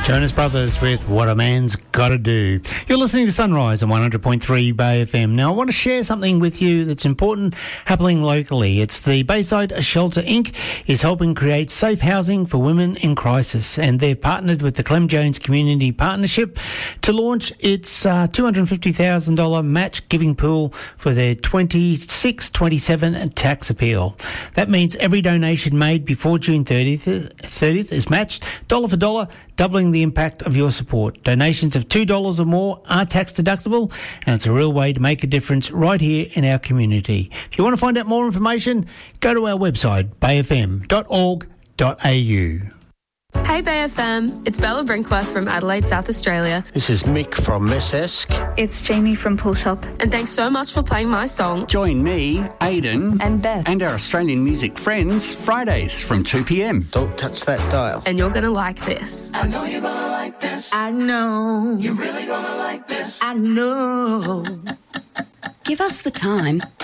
Jonas Brothers with What a Man's Gotta Do. You're listening to Sunrise on 100.3 Bay FM. Now, I want to share something with you that's important happening locally. It's the Bayside Shelter Inc. is helping create safe housing for women in crisis, and they've partnered with the Clem Jones Community Partnership to launch its $250,000 match giving pool for their 26-27 tax appeal. That means every donation made before June 30th is matched dollar for dollar, doubling the impact of your support. Donations of $2 or more are tax deductible, and it's a real way to make a difference right here in our community. If you want to find out more information, go to our website, bayfm.org.au. Hey Bay FM, it's Bella Brinkworth from Adelaide, South Australia. This is Mick from Messesk. It's Jamie from Pool Shop. And thanks so much for playing my song. Join me, Aidan, And Beth. and our Australian music friends Fridays from 2 p.m. Don't touch that dial. And you're going to like this. I know you're gonna like this. I know. You're really gonna like this. I know. Give us the time